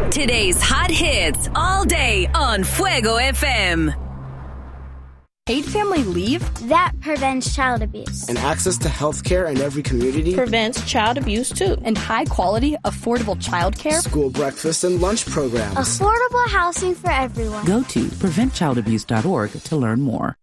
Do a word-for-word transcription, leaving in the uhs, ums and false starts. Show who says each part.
Speaker 1: Today's hot hits all day on Fuego F M.
Speaker 2: Paid family leave?
Speaker 3: That prevents child abuse.
Speaker 4: And access to health care in every community?
Speaker 5: Prevents child abuse, too.
Speaker 2: And high-quality, affordable child care?
Speaker 4: School breakfast and lunch programs.
Speaker 3: Affordable housing for everyone.
Speaker 6: Go to prevent child abuse dot org to learn more.